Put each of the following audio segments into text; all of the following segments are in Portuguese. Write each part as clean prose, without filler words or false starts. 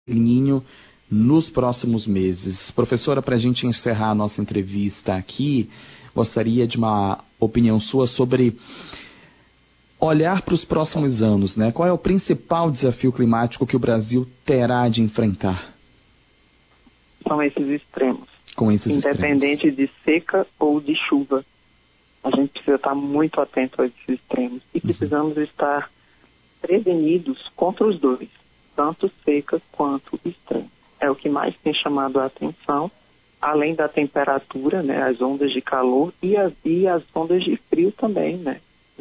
Ninho nos próximos meses. Professora, para a gente encerrar a nossa entrevista aqui, gostaria de uma opinião sua sobre olhar para os próximos anos, né? Qual é o principal desafio climático que o Brasil terá de enfrentar? São esses extremos. Independente de seca ou de chuva. A gente precisa estar muito atento a esses extremos. E precisamos estar prevenidos contra os dois, tanto seca quanto extremo. É o que mais tem chamado a atenção, além da temperatura, né, as ondas de calor e as ondas de frio também, né?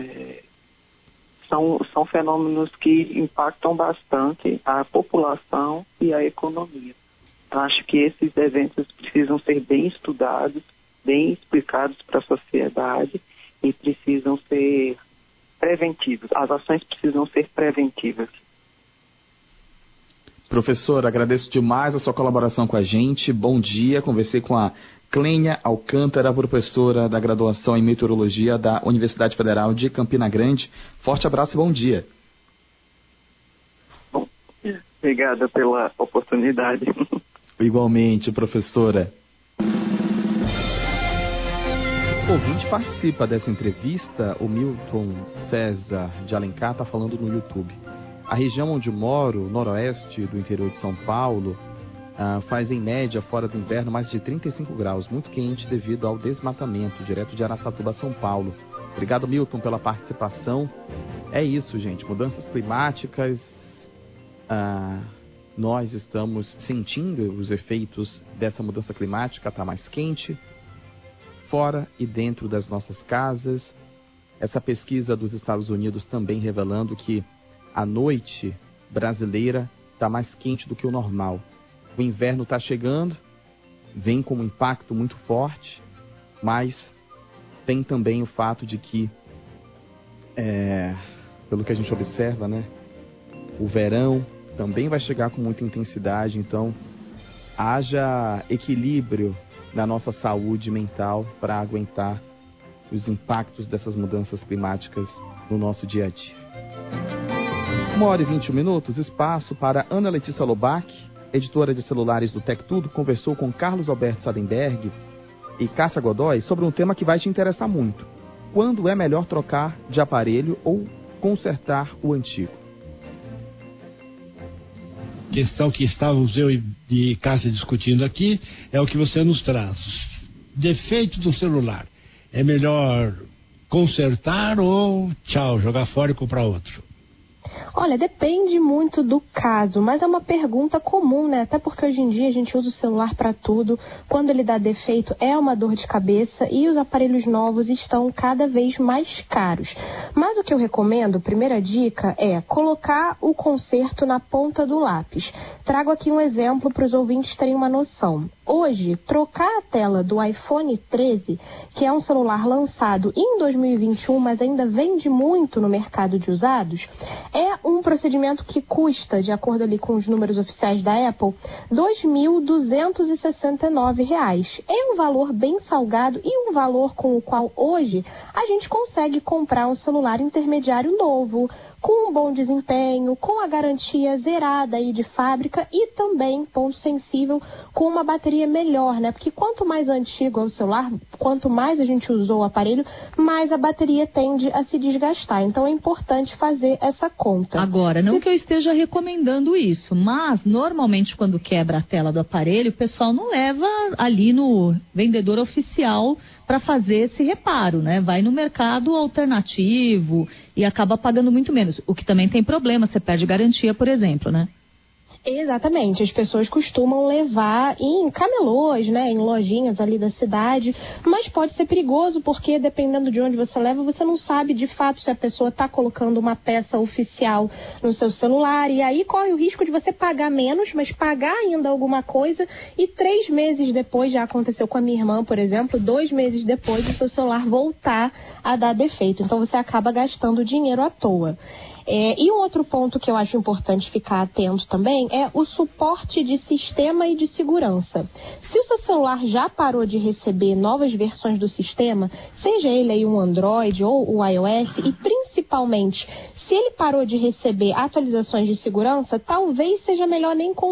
São fenômenos que impactam bastante a população e a economia. Eu acho que esses eventos precisam ser bem estudados, bem explicados para a sociedade e precisam ser preventivos. As ações precisam ser preventivas. Professor, agradeço demais a sua colaboração com a gente. Bom dia. Conversei com a Clênia Alcântara, professora da graduação em meteorologia da Universidade Federal de Campina Grande. Forte abraço e bom dia. Bom, obrigada pela oportunidade. Igualmente, professora. O ouvinte participa dessa entrevista, o Milton César de Alencar está falando no YouTube. A região onde moro, noroeste do interior de São Paulo, faz em média, fora do inverno, mais de 35 graus, muito quente devido ao desmatamento, direto de Araçatuba, São Paulo. Obrigado, Milton, pela participação. É isso, gente, mudanças climáticas, nós estamos sentindo os efeitos dessa mudança climática, está mais quente, fora e dentro das nossas casas. Essa pesquisa dos Estados Unidos também revelando que a noite brasileira está mais quente do que o normal. O inverno está chegando, vem com um impacto muito forte, mas tem também o fato de que, pelo que a gente observa, né, o verão também vai chegar com muita intensidade, então haja equilíbrio na nossa saúde mental para aguentar os impactos dessas mudanças climáticas no nosso dia a dia. 1h21, espaço para Ana Letícia Lobac, editora de celulares do Tec Tudo, conversou com Carlos Alberto Sadenberg e Cássia Godoy sobre um tema que vai te interessar muito. Quando é melhor trocar de aparelho ou consertar o antigo? Questão que estávamos eu e Cássia discutindo aqui é o que você nos traz. Defeito do celular. É melhor consertar ou tchau, jogar fora e comprar outro? Olha, depende muito do caso, mas é uma pergunta comum, né? Até porque hoje em dia a gente usa o celular para tudo. Quando ele dá defeito é uma dor de cabeça e os aparelhos novos estão cada vez mais caros. Mas o que eu recomendo, primeira dica, é colocar o conserto na ponta do lápis. Trago aqui um exemplo para os ouvintes terem uma noção. Hoje, trocar a tela do iPhone 13, que é um celular lançado em 2021, mas ainda vende muito no mercado de usados, é um procedimento que custa, de acordo ali com os números oficiais da Apple, R$ 2.269. É um valor bem salgado e um valor com o qual hoje a gente consegue comprar um celular intermediário novo, com um bom desempenho, com a garantia zerada aí de fábrica e também, ponto sensível, com uma bateria melhor, né? Porque quanto mais antigo é o celular, quanto mais a gente usou o aparelho, mais a bateria tende a se desgastar. Então é importante fazer essa conta. Agora, não que eu esteja recomendando isso, mas normalmente quando quebra a tela do aparelho, o pessoal não leva ali no vendedor oficial para fazer esse reparo, né? Vai no mercado alternativo e acaba pagando muito menos. O que também tem problema, você perde garantia, por exemplo, né? Exatamente, as pessoas costumam levar em camelôs, né, em lojinhas ali da cidade, mas pode ser perigoso porque dependendo de onde você leva, você não sabe de fato se a pessoa está colocando uma peça oficial no seu celular e aí corre o risco de você pagar menos, mas pagar ainda alguma coisa e 3 meses depois, já aconteceu com a minha irmã, por exemplo, 2 meses depois o seu celular voltar a dar defeito, então você acaba gastando dinheiro à toa. E um outro ponto que eu acho importante ficar atento também é o suporte de sistema e de segurança. Se o seu celular já parou de receber novas versões do sistema, seja ele aí um Android ou o iOS, e principalmente se ele parou de receber atualizações de segurança, talvez seja melhor nem